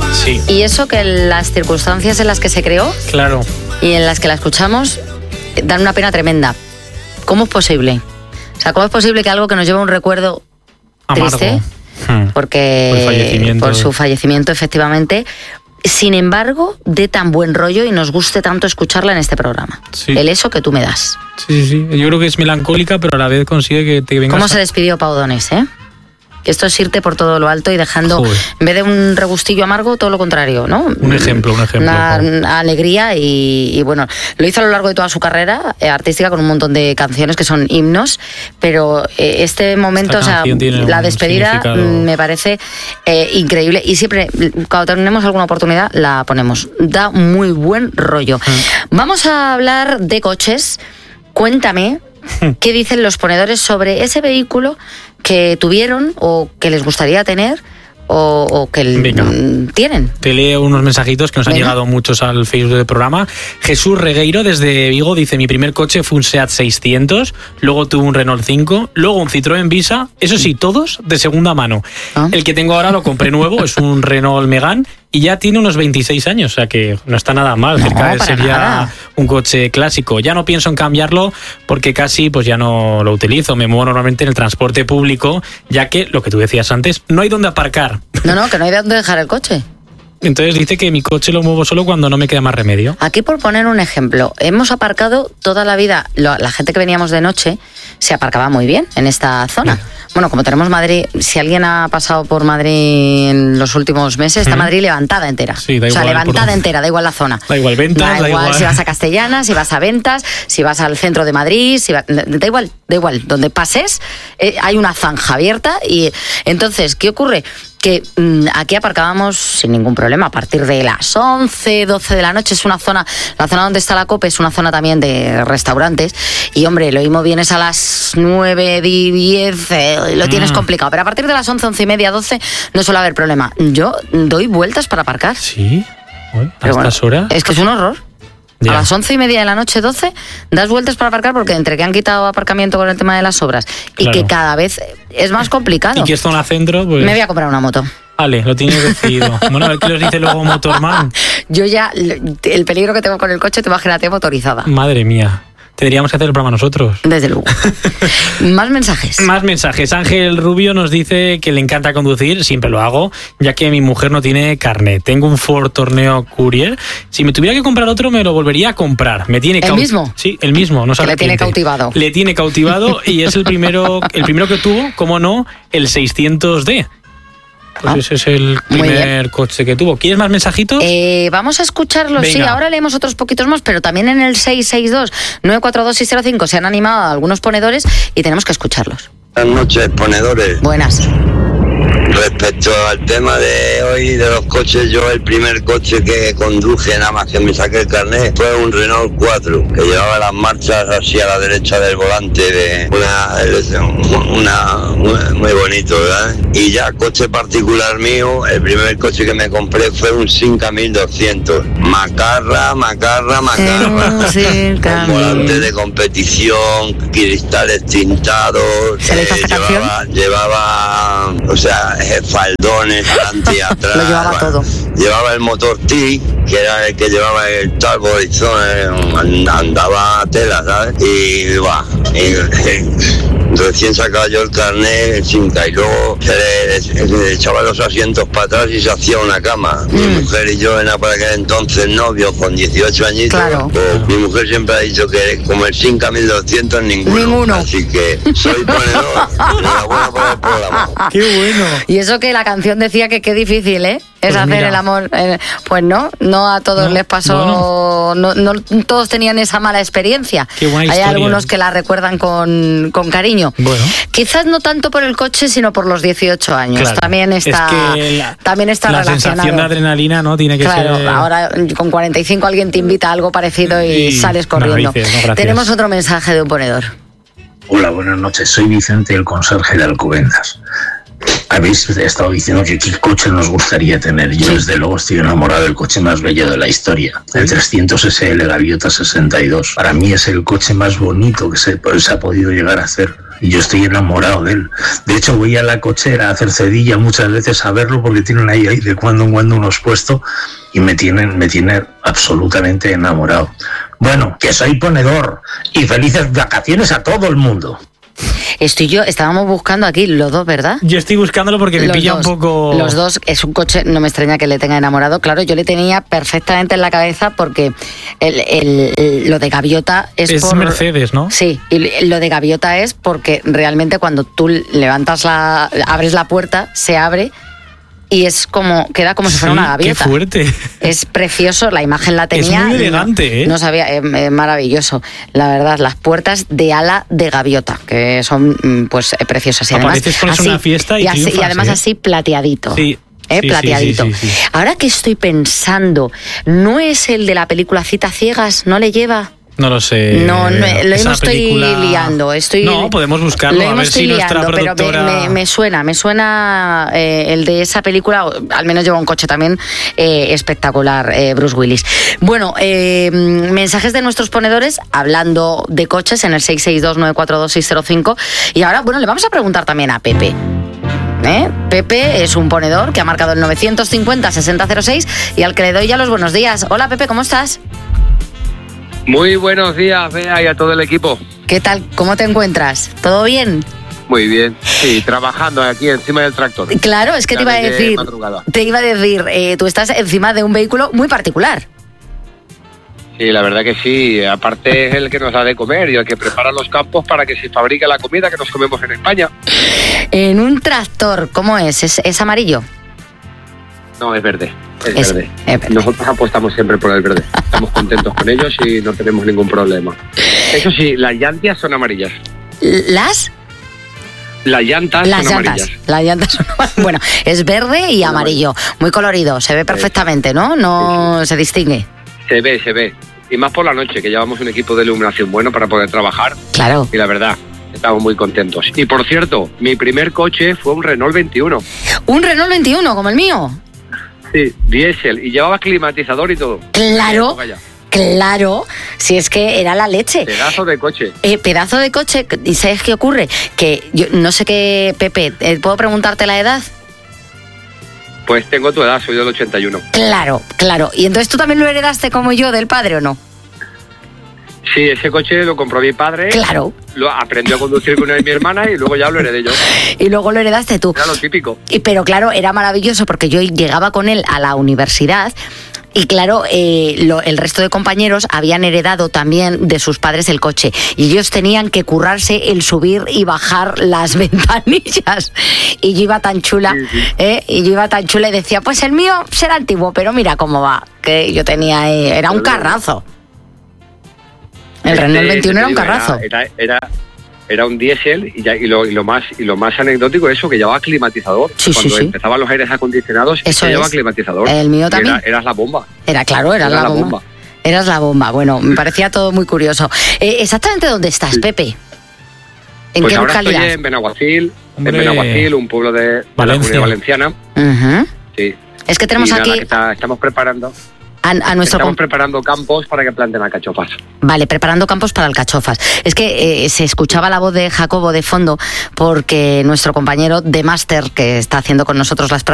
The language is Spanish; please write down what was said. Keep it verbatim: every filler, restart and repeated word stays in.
Sí. Y eso que las circunstancias en las que se creó, claro, y en las que la escuchamos, dan una pena tremenda. ¿Cómo es posible? O sea, ¿cómo es posible que algo que nos lleva un recuerdo amargo, triste, hmm. porque por, fallecimiento. por su fallecimiento, efectivamente, sin embargo, dé tan buen rollo y nos guste tanto escucharla en este programa? Sí. El eso que tú me das. Sí, sí, sí. Yo creo que es melancólica, pero a la vez consigue que te vengas... ¿Cómo a... se despidió Pau Donés, eh? Esto es irte por todo lo alto y dejando, Joder. en vez de un regustillo amargo, todo lo contrario, ¿no? Un ejemplo, un ejemplo. Una, Pau. una alegría y, y, bueno, lo hizo a lo largo de toda su carrera eh, artística con un montón de canciones que son himnos, pero eh, este momento, Esta o sea, la despedida me parece eh, increíble y siempre, cuando tenemos alguna oportunidad, la ponemos. Da muy buen rollo. Mm. Vamos a hablar de coches. Cuéntame qué dicen los ponedores sobre ese vehículo que tuvieron o que les gustaría tener o, o que Venga. tienen. Te leo unos mensajitos que nos Venga. han llegado muchos al Facebook del programa. Jesús Regueiro desde Vigo dice: mi primer coche fue un Seat seiscientos, luego tuve un Renault cinco, luego un Citroën Visa, eso sí, todos de segunda mano. Ah. El que tengo ahora lo compré nuevo, es un Renault Megane y ya tiene unos veintiséis años, o sea que no está nada mal, No, cerca de para ser ya nada. un coche clásico. Ya no pienso en cambiarlo porque casi pues ya no lo utilizo, me muevo normalmente en el transporte público, ya que, lo que tú decías antes, no hay dónde aparcar. No, no, que no hay de dónde dejar el coche. Entonces dice que mi coche lo muevo solo cuando no me queda más remedio. Aquí, por poner un ejemplo, hemos aparcado toda la vida, lo- la gente que veníamos de noche se aparcaba muy bien en esta zona. Bueno, como tenemos Madrid, si alguien ha pasado por Madrid en los últimos meses, está Ujú. Madrid levantada entera. Sí, da o sea, igual levantada por- entera, da igual la zona. Da igual ventas, Da da igual, igual- si vas a Castellana, si vas a Ventas, si vas al centro de Madrid, si va- da igual, da igual. Donde pases, eh, hay una zanja abierta y entonces, ¿qué ocurre? Que mmm, aquí aparcábamos sin ningún problema a partir de las once, doce de la noche. Es una zona, la zona donde está la COPE es una zona también de restaurantes y hombre, lo mismo vienes a las nueve, diez, eh, lo tienes Mm. complicado, pero a partir de las once, once y media, doce no suele haber problema. Yo doy vueltas para aparcar. Sí, bueno, a Pero bueno, estas horas. es que es un horror. Ya. A las once y media de la noche, doce, das vueltas para aparcar porque entre que han quitado aparcamiento con el tema de las obras y Claro. que cada vez es más complicado. Y que es zona centro, pues... Me voy a comprar una moto. Vale, lo tienes decidido. Bueno, a ver qué nos dice luego Motorman. Yo ya, el peligro que tengo con el coche, te imagínate motorizada. Madre mía. Tendríamos que hacer el programa nosotros. Desde luego. Más mensajes. Más mensajes. Ángel Rubio nos dice que le encanta conducir, siempre lo hago, ya que mi mujer no tiene carnet. Tengo un Ford Torneo Courier. Si me tuviera que comprar otro, me lo volvería a comprar. Me tiene ¿El cau- mismo? Sí, el mismo. No se Que le tiene arrepiente. cautivado. Le tiene cautivado y es el primero, el primero que tuvo, como no, el seiscientos D. Pues Ah, ese es el muy primer coche que tuvo. ¿Quieres más mensajitos? Eh, vamos a escucharlos, sí, Venga. ahora leemos otros poquitos más, pero también en el seis seis dos, nueve cuatro dos, seis cero cinco se han animado algunos ponedores y tenemos que escucharlos. Buenas noches, ponedores. Buenas. Respecto al tema de hoy de los coches, yo el primer coche que conduje nada más que me saqué el carnet fue un Renault cuatro, que llevaba las marchas así a la derecha del volante, de una, una muy, muy bonito, ¿verdad? Y ya coche particular mío, el primer coche que me compré fue un Simca mil doscientos. Macarra, macarra, macarra. Sí, Con volante de competición, cristales tintados. ¿Se le hizo esta canción? llevaba, llevaba, o sea, eh, faldones adelante y atrás. Lo llevaba todo. Llevaba el motor T, que era el que llevaba el Turbo Horizon, andaba a tela, ¿sabes? Y va, recién sacaba yo el carnet, el Simca, y luego se le, se le echaba los asientos para atrás y se hacía una cama. Mi Mm. mujer y yo, era para aquel entonces novios, con dieciocho añitos. Claro. Pues, mi mujer siempre ha dicho que como el Simca mil doscientos ninguno. Ninguno. Así que soy ponedor. Enhorabuena por el programa. ¡Qué bueno! Y eso que la canción decía que qué difícil, ¿eh? Es Pues hacer mira. el amor. eh, pues no, no a todos No, les pasó, no, no todos tenían esa mala experiencia. Qué buena Hay historia. algunos que la recuerdan con, con cariño. Bueno. Quizás no tanto por el coche, sino por los dieciocho años. Claro. También está, Es que la- también está la relacionado. sensación de adrenalina, ¿no? Tiene que Claro, ser... ahora con cuarenta y cinco alguien te invita a algo parecido y, Y sales corriendo. narices, no, gracias. Tenemos otro mensaje de un ponedor. Hola, buenas noches. Soy Vicente, el conserje de Alcobendas. Habéis estado diciendo que qué coche nos gustaría tener. Yo, desde luego, estoy enamorado del coche más bello de la historia. El trescientos S L Gaviota sesenta y dos. Para mí es el coche más bonito que se, se ha podido llegar a hacer. y yo estoy enamorado de él. De hecho, voy a la cochera a hacer cedilla muchas veces a verlo porque tienen ahí, ahí de cuando en cuando unos puestos y me tienen, me tienen absolutamente enamorado. Bueno, que soy ponedor y felices vacaciones a todo el mundo. Estoy yo, estábamos buscando aquí los dos, ¿verdad? Yo estoy buscándolo porque me Los pilla dos, un poco... Los dos, es un coche, no me extraña que le tenga enamorado. Claro, yo le tenía perfectamente en la cabeza porque el, el, el- lo de Gaviota es, Es por... Mercedes, ¿no? Sí, y lo de Gaviota es porque realmente cuando tú levantas la... abres la puerta, se abre y es como... queda como si fuera Sí, una gaviota. Qué fuerte. Es precioso, la imagen la tenía. muy y no- elegante, ¿eh? No sabía, es, es maravilloso. La verdad, las puertas de ala de gaviota, que son mm, pues eh, preciosas. Y además, Apareces, pones así, una fiesta y así- triunfas, además ¿eh? así plateadito. Sí. ¿Eh? Sí, plateadito. sí, sí, sí, sí. Ahora que estoy pensando, ¿no es el de la película Citas Ciegas? ¿No le lleva? No lo sé. No, no, lo Esa mismo estoy película- liando. Estoy, No, podemos buscarlo, Lo a mismo ver estoy si nuestra liando, pero productora... me, me- me suena, me suena eh, el de esa película, o al menos lleva un coche también eh, espectacular, eh, Bruce Willis. Bueno, eh, mensajes de nuestros ponedores hablando de coches en el seis seis dos nueve cuatro dos seis cero cinco. Y ahora, bueno, le vamos a preguntar también a Pepe. ¿Eh? Pepe es un ponedor que ha marcado el novecientos cincuenta sesenta cero seis y al que le doy ya los buenos días. Hola Pepe, ¿cómo estás? Muy buenos días, Bea, y a todo el equipo. ¿Qué tal? ¿Cómo te encuentras? ¿Todo bien? Muy bien. Sí, trabajando aquí encima del tractor. Claro, es que Ya te iba a de decir, madrugada. te iba a decir, eh, tú estás encima de un vehículo muy particular. Sí, la verdad que sí. Aparte es el que nos da de comer y el que prepara los campos para que se fabrique la comida que nos comemos en España. En un tractor, ¿cómo es? ¿Es, es amarillo? No, es verde. Es, Es- verde. es verde. Nosotros apostamos siempre por el verde. Estamos contentos con ellos y no tenemos ningún problema. Eso sí, las llantas son amarillas. ¿Las? Las llantas Las son llantas. amarillas. Las llantas son amarillas. Bueno, es verde y amarillo. Muy colorido, se ve perfectamente, ¿no? No se distingue. Se ve, se ve. Y más por la noche, que llevamos un equipo de iluminación bueno para poder trabajar. Claro. Y la verdad, estamos muy contentos. Y por cierto, mi primer coche fue un Renault veintiuno. Un Renault veintiuno, como el mío. Sí, diésel. Y llevaba climatizador y todo. Claro, Época ya. claro. Si es que era la leche. Pedazo de coche. Eh, pedazo de coche. ¿Y sabes qué ocurre? Que yo no sé qué, Pepe, eh, ¿puedo preguntarte la edad? Pues tengo tu edad, soy del ochenta y uno. Claro, claro. ¿Y entonces tú también lo heredaste como yo del padre o no? Sí, ese coche lo compró mi padre. Claro. Lo aprendió a conducir con él mi hermana y luego ya lo heredé yo. Y luego lo heredaste tú. Era lo típico. Y, pero claro, era maravilloso porque yo llegaba con él a la universidad y claro, eh, lo- el resto de compañeros habían heredado también de sus padres el coche y ellos tenían que currarse el subir y bajar las ventanillas. Y yo iba tan chula, Sí, sí. ¿eh? Y yo iba tan chula y decía, pues el mío será antiguo, pero mira cómo va, que yo tenía, eh, era un carrazo. El Renault Este, veintiuno te era un digo, carrazo. Era, era, era, era un diésel y, ya, y, lo, y, lo más, y lo más anecdótico es eso, que llevaba climatizador. Sí, sí, Cuando sí. empezaban los aires acondicionados, Eso que llevaba es. climatizador. El mío Y también. Era, eras la bomba. Era claro, era, Era la, la bomba. bomba. Eras la bomba. Bueno, me parecía todo muy curioso. Eh, ¿Exactamente dónde estás, Sí. Pepe? ¿En Pues qué ahora localidad? estoy en Benaguacil, Hombre. en Benaguacil, un pueblo de, de la Valencia. Comunidad Valenciana. Ujú. Sí. Es que tenemos Y nada, aquí que está- estamos preparando, a, a nuestro... estamos com- preparando campos para que planten alcachofas. Vale, preparando campos para alcachofas. Es que eh, se escuchaba la voz de Jacobo de fondo porque nuestro compañero de máster que está haciendo con nosotros las prácticas